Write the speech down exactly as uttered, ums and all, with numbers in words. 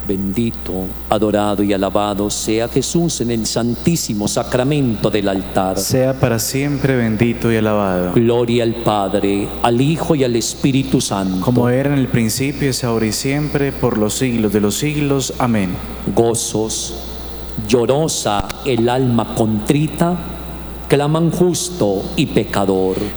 Bendito, adorado y alabado sea Jesús en el santísimo sacramento del altar. Sea para siempre bendito y alabado. Gloria al Padre, al Hijo y al Espíritu Santo. Como era en el principio, es ahora y siempre, por los siglos de los siglos. Amén. Gozos, llorosa el alma contrita, claman justo y pecador.